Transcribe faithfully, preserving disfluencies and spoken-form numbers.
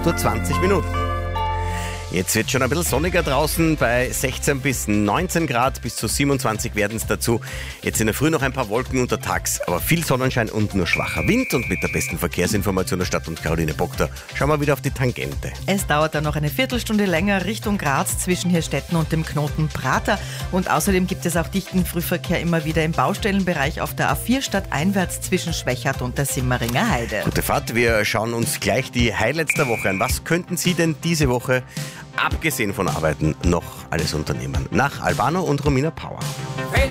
acht Uhr zwanzig Minuten. Jetzt wird schon ein bisschen sonniger draußen, bei sechzehn bis neunzehn Grad, bis zu siebenundzwanzig werden es dazu. Jetzt in der Früh noch ein paar Wolken untertags, aber viel Sonnenschein und nur schwacher Wind. Und mit der besten Verkehrsinformation der Stadt und Caroline Bockter schauen wir wieder auf die Tangente. Es dauert dann noch eine Viertelstunde länger Richtung Graz zwischen Hirstetten und dem Knoten Prater. Und außerdem gibt es auch dichten Frühverkehr immer wieder im Baustellenbereich auf der A vier stadteinwärts zwischen Schwechat und der Simmeringer Heide. Gute Fahrt, wir schauen uns gleich die Highlights der Woche an. Was könnten Sie denn diese Woche, abgesehen von Arbeiten, noch alles unternehmen? Nach Albano und Romina Power.